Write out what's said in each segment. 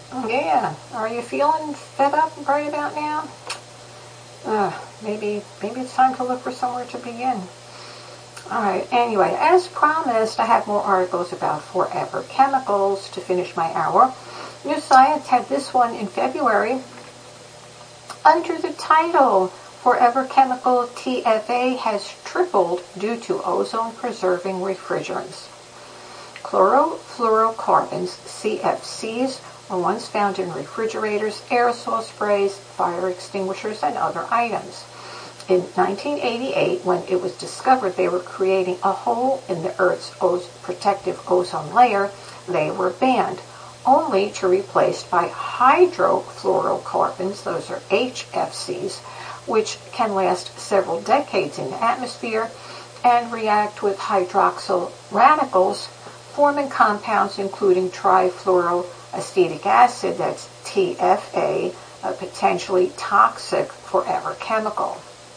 Yeah. Are you feeling fed up right about now? Maybe it's time to look for somewhere to begin. Alright, anyway, as promised, I have more articles about forever chemicals to finish my hour. New Science had this one in February under the title, Forever Chemical TFA has tripled due to ozone-preserving refrigerants. Chlorofluorocarbons, CFCs, were once found in refrigerators, aerosol sprays, fire extinguishers, and other items. In 1988, when it was discovered they were creating a hole in the Earth's protective ozone layer, they were banned, only to be replaced by hydrofluorocarbons, those are HFCs, which can last several decades in the atmosphere and react with hydroxyl radicals, forming compounds including trifluoroacetic acid, that's TFA, a potentially toxic forever chemical.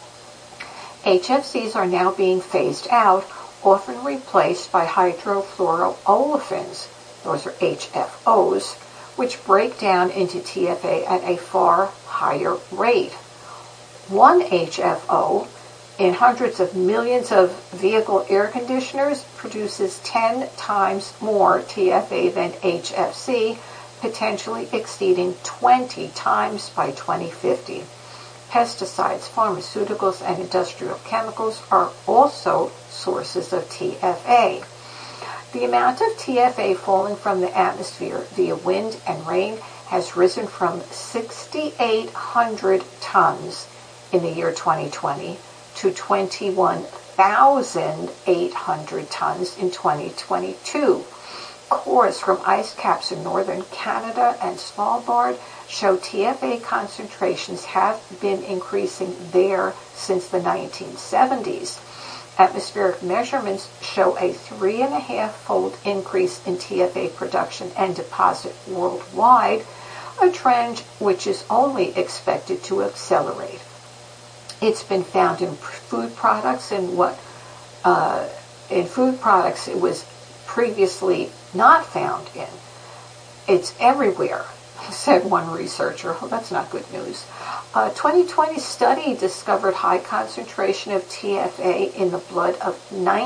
HFCs are now being phased out, often replaced by hydrofluoroolefins, those are HFOs, which break down into TFA at a far higher rate. One HFO in hundreds of millions of vehicle air conditioners produces 10 times more TFA than HFC, potentially exceeding 20 times by 2050. Pesticides, pharmaceuticals, and industrial chemicals are also sources of TFA. The amount of TFA falling from the atmosphere via wind and rain has risen from 6,800 tons in the year 2020 to 21,800 tons in 2022. Cores from ice caps in northern Canada and Svalbard show TFA concentrations have been increasing there since the 1970s. Atmospheric measurements show a 3.5-fold increase in TFA production and deposit worldwide, a trend which is only expected to accelerate. It's been found in food products, and in food products it was previously not found in. It's everywhere, said one researcher. Well, that's not good news. A 2020 study discovered high concentration of TFA in the blood of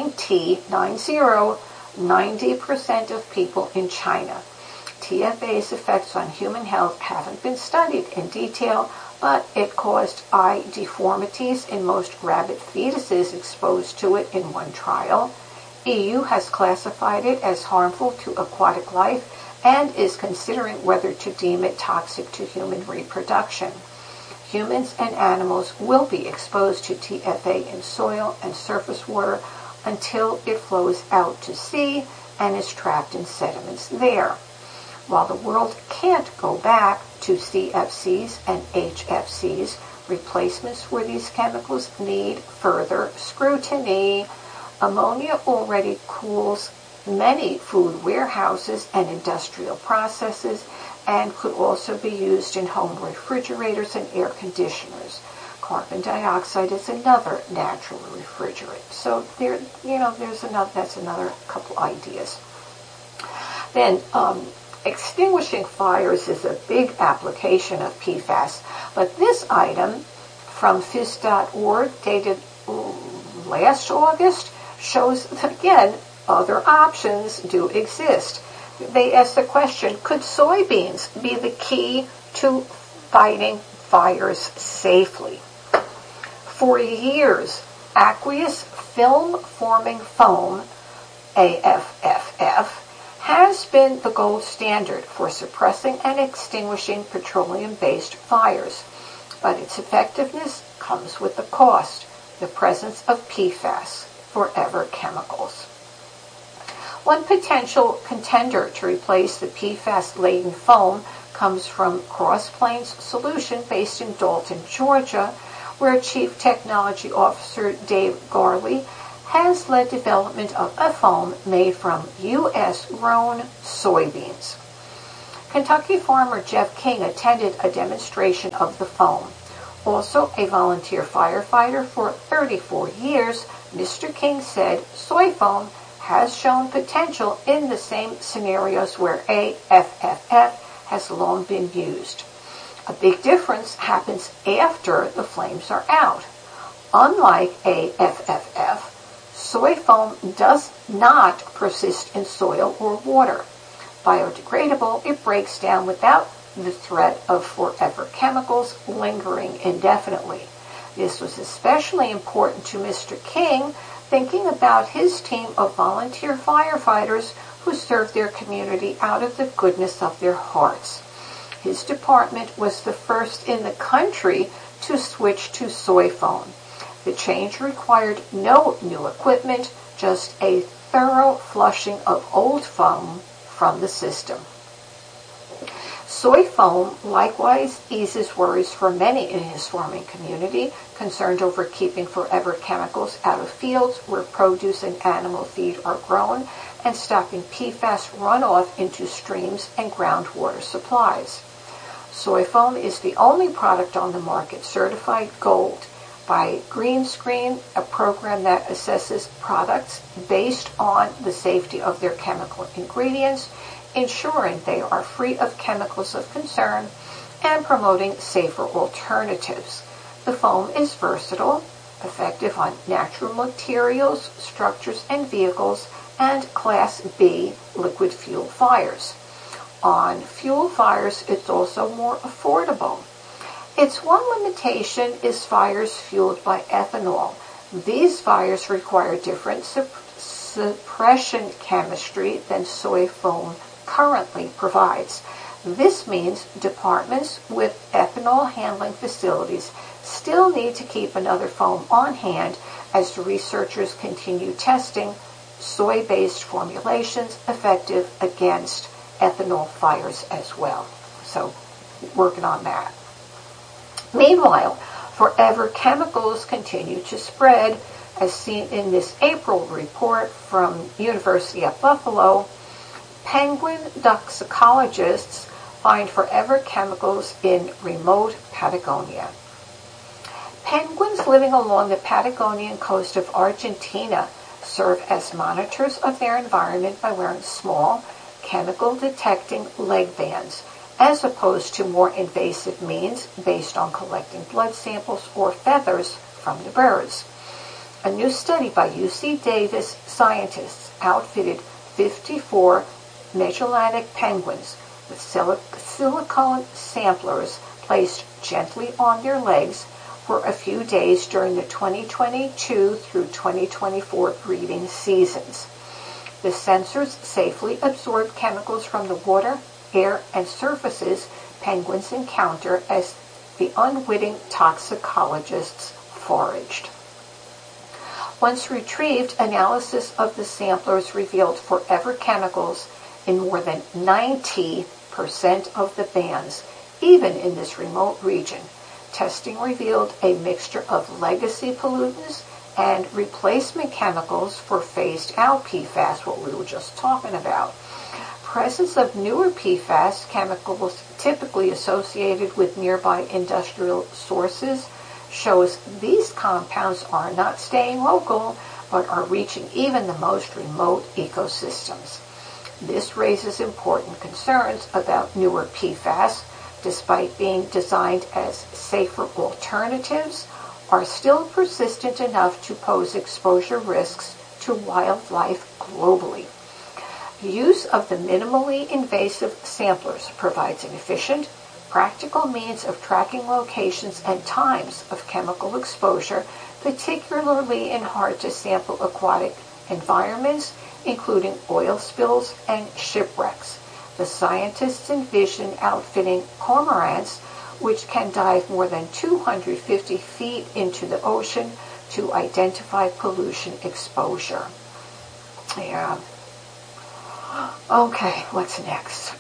90% of people in China. TFA's effects on human health haven't been studied in detail, but it caused eye deformities in most rabbit fetuses exposed to it in one trial. EU has classified it as harmful to aquatic life and is considering whether to deem it toxic to human reproduction. Humans and animals will be exposed to TFA in soil and surface water until it flows out to sea and is trapped in sediments there. While the world can't go back to CFCs and HFCs, replacements for these chemicals need further scrutiny. Ammonia already cools many food warehouses and industrial processes and could also be used in home refrigerators and air conditioners. Carbon dioxide is another natural refrigerant. So that's another couple ideas. Then extinguishing fires is a big application of PFAS, but this item from phys.org dated last August shows that, again, other options do exist. They ask the question, could soybeans be the key to fighting fires safely? For years, aqueous film-forming foam, AFFF, has been the gold standard for suppressing and extinguishing petroleum-based fires, but its effectiveness comes with the cost, the presence of PFAS, forever chemicals. One potential contender to replace the PFAS-laden foam comes from Cross Plains Solution based in Dalton, Georgia, where Chief Technology Officer Dave Garley has led development of a foam made from U.S.-grown soybeans. Kentucky farmer Jeff King attended a demonstration of the foam. Also a volunteer firefighter for 34 years, Mr. King said soy foam has shown potential in the same scenarios where AFFF has long been used. A big difference happens after the flames are out. Unlike AFFF, soy foam does not persist in soil or water. Biodegradable, it breaks down without the threat of forever chemicals lingering indefinitely. This was especially important to Mr. King, thinking about his team of volunteer firefighters who served their community out of the goodness of their hearts. His department was the first in the country to switch to soy foam. The change required no new equipment, just a thorough flushing of old foam from the system. Soy foam likewise eases worries for many in his farming community, concerned over keeping forever chemicals out of fields where produce and animal feed are grown, and stopping PFAS runoff into streams and groundwater supplies. Soy foam is the only product on the market certified gold by Greenscreen, a program that assesses products based on the safety of their chemical ingredients, ensuring they are free of chemicals of concern and promoting safer alternatives. The foam is versatile, effective on natural materials, structures, and vehicles, and Class B liquid fuel fires. On fuel fires, it's also more affordable. Its one limitation is fires fueled by ethanol. These fires require different suppression chemistry than soy foam currently provides. This means departments with ethanol handling facilities still need to keep another foam on hand as the researchers continue testing soy-based formulations effective against ethanol fires as well. So, working on that. Meanwhile, forever chemicals continue to spread, as seen in this April report from University of Buffalo. Penguin toxicologists find forever chemicals in remote Patagonia. Penguins living along the Patagonian coast of Argentina serve as monitors of their environment by wearing small, chemical-detecting leg bands, as opposed to more invasive means based on collecting blood samples or feathers from the birds. A new study by UC Davis scientists outfitted 54 Magellanic penguins with silicone samplers placed gently on their legs for a few days during the 2022 through 2024 breeding seasons. The sensors safely absorb chemicals from the water, air, and surfaces penguins encounter as the unwitting toxicologists foraged. Once retrieved, analysis of the samplers revealed forever chemicals in more than 90% of the bands, even in this remote region. Testing revealed a mixture of legacy pollutants and replacement chemicals for phased-out PFAS, what we were just talking about. Presence of newer PFAS chemicals typically associated with nearby industrial sources shows these compounds are not staying local, but are reaching even the most remote ecosystems. This raises important concerns about newer PFAS, despite being designed as safer alternatives, are still persistent enough to pose exposure risks to wildlife globally. Use of the minimally invasive samplers provides an efficient, practical means of tracking locations and times of chemical exposure, particularly in hard-to-sample aquatic environments, including oil spills and shipwrecks. The scientists envision outfitting cormorants, which can dive more than 250 feet into the ocean to identify pollution exposure. Yeah. Okay, what's next?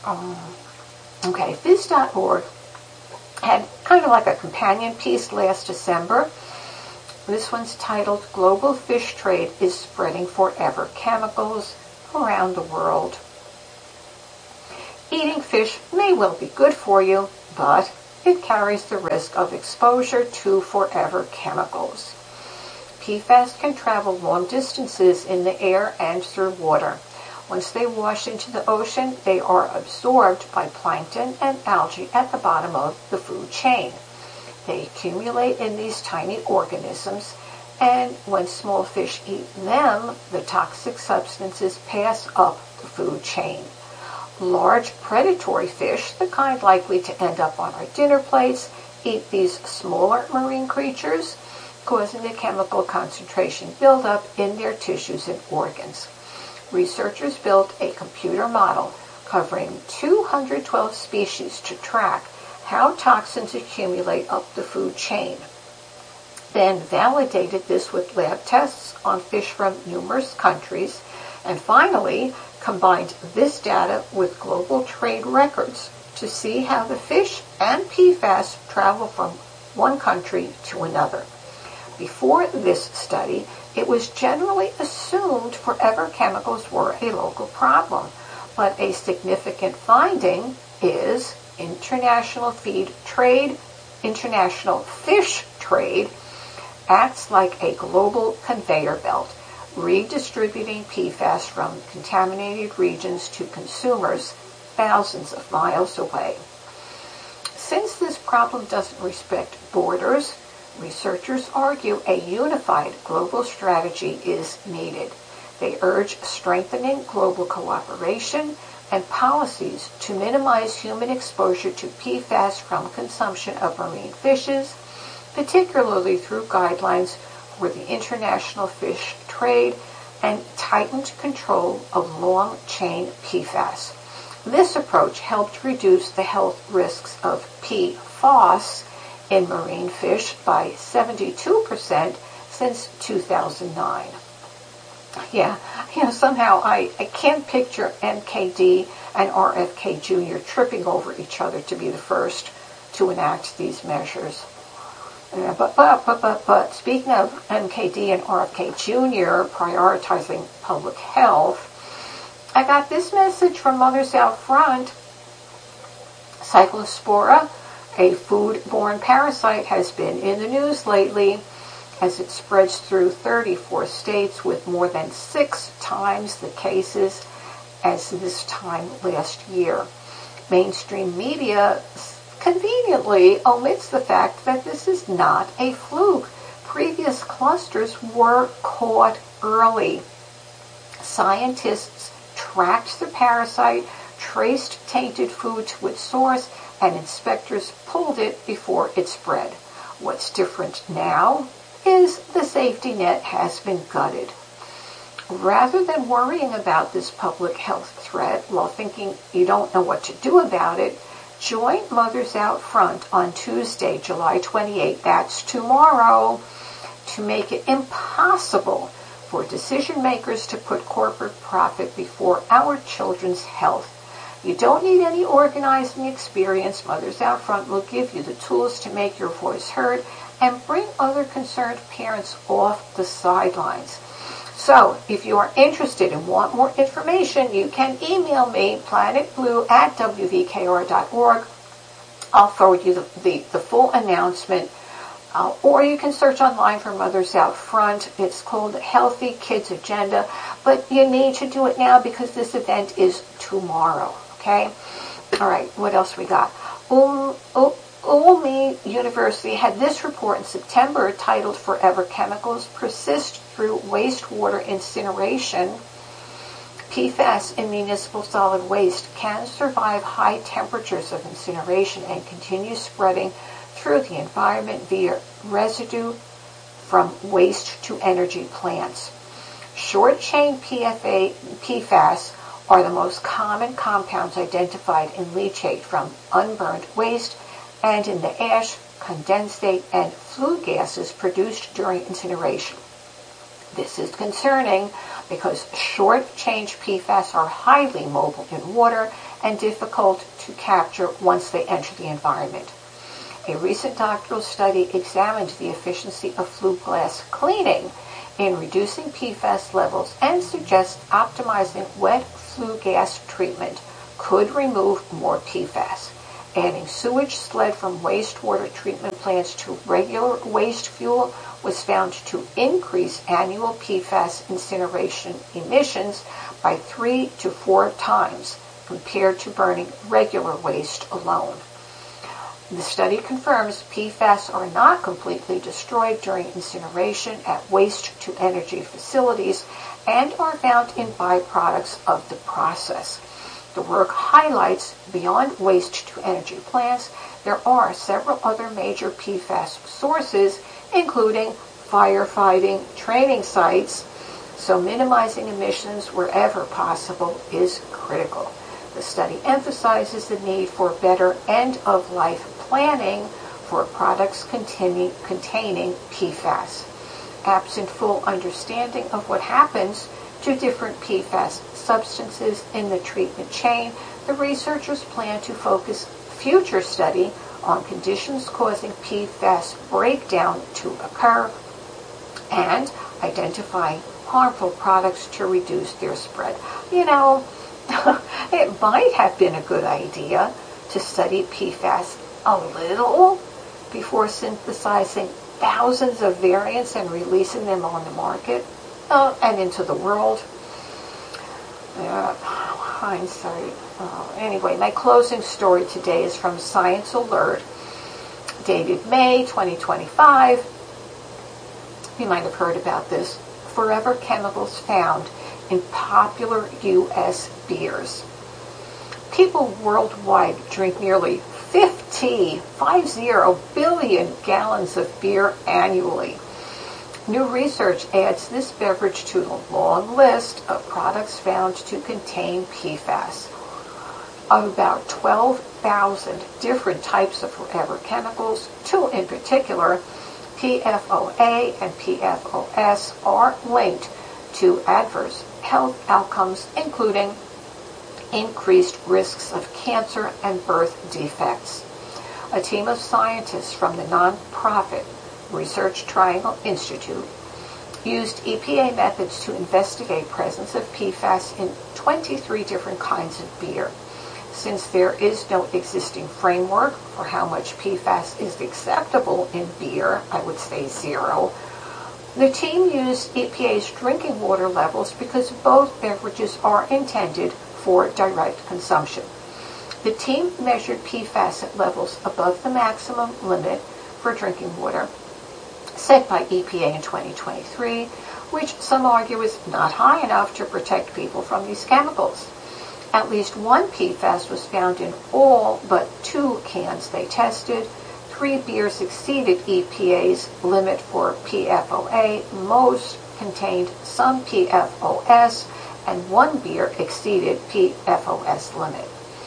Phys.org had kind of like a companion piece last December. This one's titled Global Fish Trade is Spreading Forever Chemicals Around the World. Eating fish may well be good for you, but it carries the risk of exposure to forever chemicals. PFAS can travel long distances in the air and through water. Once they wash into the ocean, they are absorbed by plankton and algae at the bottom of the food chain. They accumulate in these tiny organisms, and when small fish eat them, the toxic substances pass up the food chain. Large predatory fish, the kind likely to end up on our dinner plates, eat these smaller marine creatures, causing the chemical concentration buildup in their tissues and organs. Researchers built a computer model covering 212 species to track how toxins accumulate up the food chain. Then validated this with lab tests on fish from numerous countries, and finally combined this data with global trade records to see how the fish and PFAS travel from one country to another. Before this study, it was generally assumed forever chemicals were a local problem, but a significant finding is international fish trade acts like a global conveyor belt, redistributing PFAS from contaminated regions to consumers thousands of miles away. Since this problem doesn't respect borders, researchers argue a unified global strategy is needed. They urge strengthening global cooperation and policies to minimize human exposure to PFAS from consumption of marine fishes, particularly through guidelines for the international fish trade and tightened control of long-chain PFAS. This approach helped reduce the health risks of PFOS in marine fish by 72% since 2009. Somehow I can't picture MKD and RFK Jr. tripping over each other to be the first to enact these measures. But speaking of MKD and RFK Jr. prioritizing public health, I got this message from Mothers Out Front. Cyclospora, a food-borne parasite, has been in the news lately as it spreads through 34 states with more than 6 times the cases as this time last year. Mainstream media conveniently omits the fact that this is not a fluke. Previous clusters were caught early. Scientists tracked the parasite, traced tainted food to its source, and inspectors pulled it before it spread. What's different now is the safety net has been gutted. Rather than worrying about this public health threat while thinking you don't know what to do about it, join Mothers Out Front on Tuesday, July 28, that's tomorrow, to make it impossible for decision makers to put corporate profit before our children's health. You don't need any organizing experience. Mothers Out Front will give you the tools to make your voice heard and bring other concerned parents off the sidelines. So, if you are interested and want more information, you can email me, planetblue@wvkr.org. I'll forward you the full announcement. Or you can search online for Mothers Out Front. It's called Healthy Kids Agenda. But you need to do it now because this event is tomorrow. Okay? All right, what else we got? Ulm University had this report in September titled Forever Chemicals Persist Through Wastewater Incineration. PFAS in municipal solid waste can survive high temperatures of incineration and continue spreading through the environment via residue from waste to energy plants. Short-chain PFAS are the most common compounds identified in leachate from unburned waste and in the ash, condensate, and flue gases produced during incineration. This is concerning because short-chain PFAS are highly mobile in water and difficult to capture once they enter the environment. A recent doctoral study examined the efficiency of flue gas cleaning in reducing PFAS levels and suggests optimizing wet flue gas treatment could remove more PFAS. Adding sewage sled from wastewater treatment plants to regular waste fuel was found to increase annual PFAS incineration emissions by 3 to 4 times compared to burning regular waste alone. The study confirms PFAS are not completely destroyed during incineration at waste-to-energy facilities and are found in byproducts of the process. The work highlights beyond waste-to-energy plants, there are several other major PFAS sources, including firefighting training sites, so minimizing emissions wherever possible is critical. The study emphasizes the need for better end-of-life planning for products containing PFAS. Absent full understanding of what happens to different PFAS substances in the treatment chain, the researchers plan to focus future study on conditions causing PFAS breakdown to occur and identify harmful products to reduce their spread. You know, it might have been a good idea to study PFAS a little before synthesizing thousands of variants and releasing them on the market and into the world. Hindsight. Anyway, my closing story today is from Science Alert, dated May 2025. You might have heard about this. Forever chemicals found in popular U.S. beers. People worldwide drink nearly 50 billion gallons of beer annually. New research adds this beverage to the long list of products found to contain PFAS. Of about 12,000 different types of forever chemicals, two in particular, PFOA and PFOS, are linked to adverse health outcomes, including increased risks of cancer and birth defects. A team of scientists from the nonprofit Research Triangle Institute used EPA methods to investigate presence of PFAS in 23 different kinds of beer. Since there is no existing framework for how much PFAS is acceptable in beer, I would say 0, the team used EPA's drinking water levels because both beverages are intended for direct consumption. The team measured PFAS at levels above the maximum limit for drinking water set by EPA in 2023, which some argue is not high enough to protect people from these chemicals. At least one PFAS was found in all but 2 cans they tested. 3 beers exceeded EPA's limit for PFOA. Most contained some PFOS, and 1 beer exceeded PFOS limit.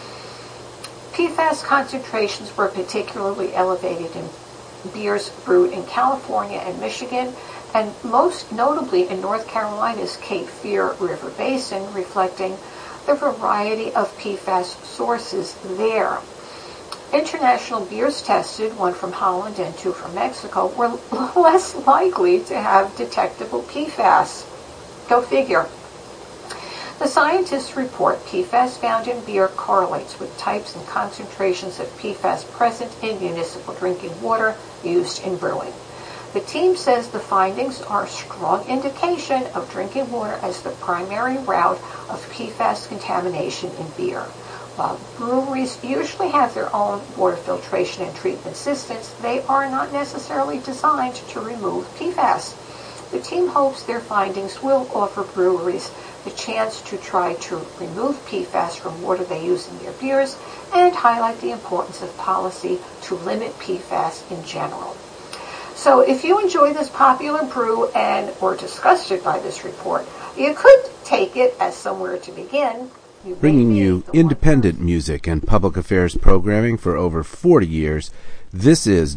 PFAS concentrations were particularly elevated in beers brewed in California and Michigan, and most notably in North Carolina's Cape Fear River Basin, reflecting the variety of PFAS sources there. International beers tested, 1 from Holland and 2 from Mexico, were less likely to have detectable PFAS. Go figure. The scientists report PFAS found in beer correlates with types and concentrations of PFAS present in municipal drinking water used in brewing. The team says the findings are a strong indication of drinking water as the primary route of PFAS contamination in beer. While breweries usually have their own water filtration and treatment systems, they are not necessarily designed to remove PFAS. The team hopes their findings will offer breweries the chance to try to remove PFAS from water they use in their beers and highlight the importance of policy to limit PFAS in general. So if you enjoy this popular brew and were disgusted by this report, you could take it as somewhere to begin. Bringing you independent music and public affairs programming for over 40 years, this is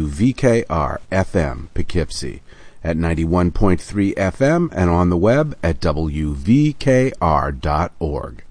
WVKR-FM Poughkeepsie at 91.3 FM and on the web at wvkr.org.